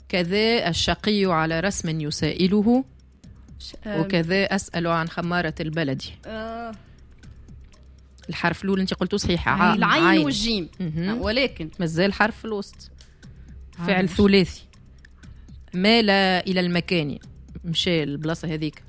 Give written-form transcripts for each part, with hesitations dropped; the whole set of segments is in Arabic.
كذا الشقي على رسم يسائله، وكذا أسأل عن خمارة البلدي. الحرف الأول أنت قلتوا صحيح، العين والجيم، ولكن مازال حرف الوسط، فعل ثلاثي. مال إلى المكان، مشى البلاصة هذيك.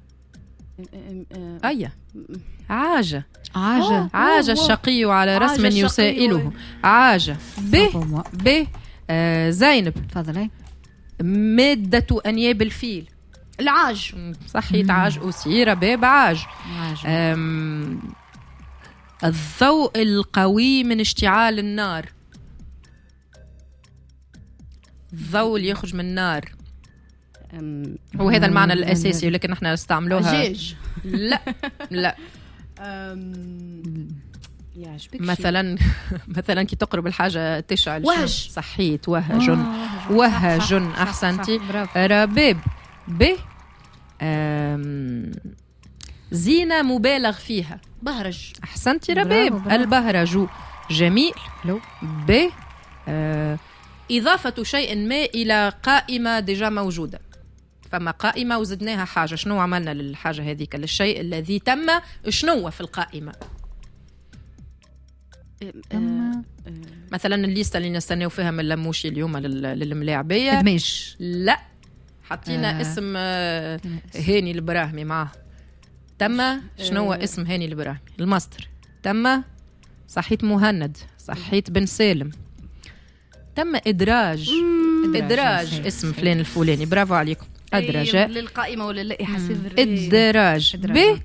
عاجة الشقي على رسم يسائله. عاجة. ب زينب تفضلي. مادة أنياب الفيل. العاج. صحيت. عاج أسي. رباب عاج. الضوء القوي من اشتعال النار. الضوء اللي يخرج من النار، هو هذا المعنى الأساسي، ولكن احنا نستعملوها. جيج. لا مثلا كي تقرب الحاجة تشعل. وهج. صحيت. وهج. أحسنتي. رباب. ب زينة مبالغ فيها. بهرج. أحسنتي. رباب. البهرج. جميل. ب إضافة شيء ما إلى قائمة ديجا موجودة. فما قائمة وزدناها حاجة. شنو عملنا للحاجة هذيك، للشيء الذي تم؟ شنو في القائمة؟ مثلا الليستة اللي نستناو فيها من اللموشي اليوم للملاعبية. دمج. لا، حطينا اسم هاني البراهمي معاه. تم. شنو اسم هاني البراهمي؟ الماستر. تم. صحيت مهند. صحيت بن سالم. تم إدراج اسم فلان الفلاني. برافو عليكم. أدرج للقائمة ولا اللائحة. إدراج. ب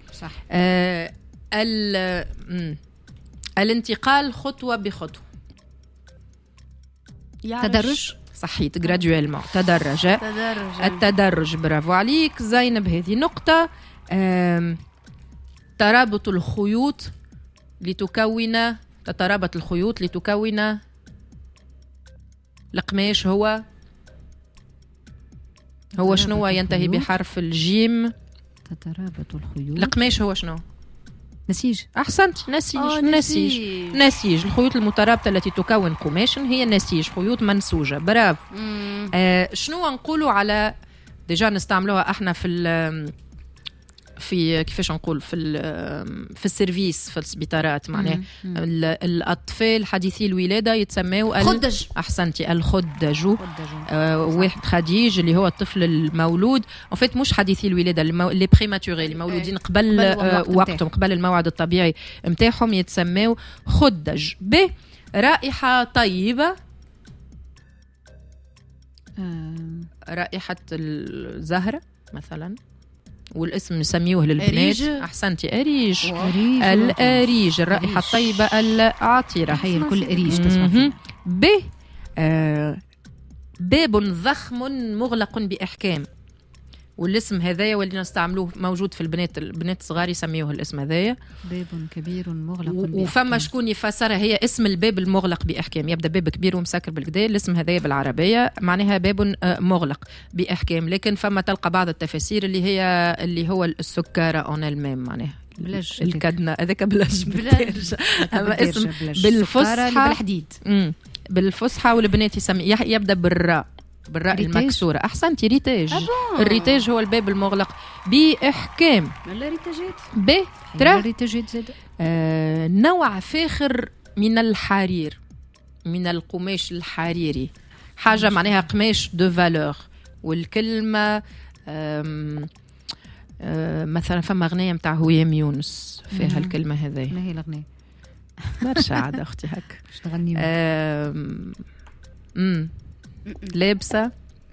الانتقال خطوة بخطوة. تدرج. صحيت. graduellement. تدرج. التدرج. برافو عليك زينب. هذه نقطة. ترابط الخيوط لتكون. تترابط الخيوط لتكون القماش. هو شنو ينتهي بحرف الجيم؟ تترابط الخيوط. القماش هو شنو؟ نسيج. أحسنت. نسيج. الخيوط المترابطة التي تكون قماشا هي نسيج، خيوط منسوجة. برافو. شنو نقولوا على ديجا نستعملوها احنا في كيفاش نقول في السيرفيس في السبيطارات. معناه الأطفال حديثي الولادة يتسموا خدج. أحسنتي. الخدج. واحد خديج اللي هو الطفل المولود وفات مش حديثي الولادة، اللي بريماتوري، اللي مولودين قبل وقتهم، قبل الموعد الطبيعي متاعهم، يتسموا خدج. ب رائحة طيبة. رائحة الزهرة مثلا، والاسم نسميوه للبنات. أحسنتي. أريج. الأريج. الرائحة الطيبة العطرة. هي الكل أريج تسمع فيها. ب باب ضخم مغلق بإحكام. والاسم هذايا واللي نستعملوه موجود في البنات الصغار يسميوه الاسم هذايا. باب كبير مغلق بإحكام. وفما شكون يفسرها، هي اسم الباب المغلق بإحكام. يبدأ باب كبير ومسكر بالكدا، الاسم هذايا بالعربية معناها باب مغلق بإحكام. لكن فما تلقى بعض التفاسير اللي هو السكارة اون الميم، معناها الكدنة هذاك بلاش. أما اسم بالفصحى بالحديد. بالفصحى والبنات يسمي يبدأ بالراء المكسورة. أحسنتي. ريتاج. الريتاج هو الباب المغلق بإحكام. الريتاجات. ب ترى الريتاجات زاد. نوع فاخر من الحرير، من القماش الحريري، حاجة معناها قماش دو فالور. والكلمة مثلا فما أغنية متاع هويام يونس فيها الكلمة هذه. ما هي الأغنية؟ برشا عاد أختي هك. باش تغني. لابسة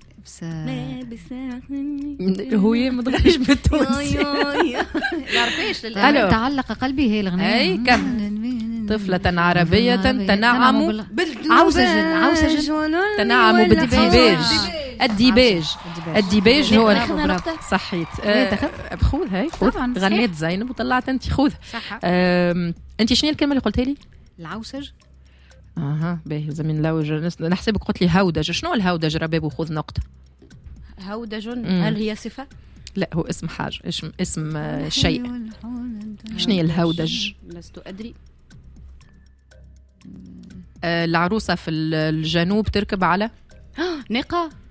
هويام ما تغنيش بالتونسي. يعرفيش. تعلق قلبي هي الأغنية. أي كم طفلة عربية تنعم عوسجا تنعم بالديباج. الديباج هو صحيت. خذ هاي غنيت زينب وطلعت انت. خذ انت شنو الكلمة اللي قلتها لي؟ العوسج. باهي زمين لوج. نحسبك قلت لي هودج. شنو الهودج؟ رباب وخذ نقطة. هودج هل هي صفة؟ لا، هو اسم حاجة، اسم شيء. شنو هي الهودج؟ لست أدري. العروسة في الجنوب تركب على ناقة.